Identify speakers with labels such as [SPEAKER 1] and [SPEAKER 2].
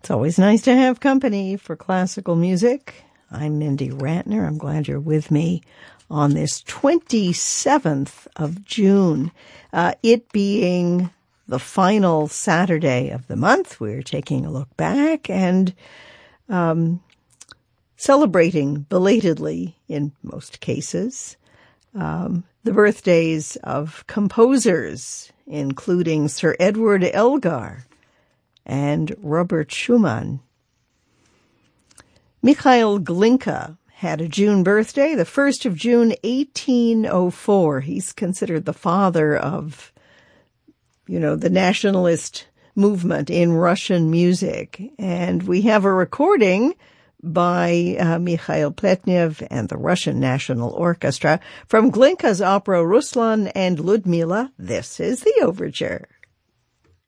[SPEAKER 1] It's always nice to have company for classical music. I'm Mindy Ratner. I'm glad you're with me on this 27th of June. It being the final Saturday of the month, we're taking a look back and celebrating belatedly, in most cases, the birthdays of composers, including Sir Edward Elgar and Robert Schumann. Mikhail Glinka had a June birthday, the 1st of June, 1804. He's considered the father of, the nationalist movement in Russian music. And we have a recording by Mikhail Pletnev and the Russian National Orchestra from Glinka's opera Ruslan and Ludmila. This is the overture.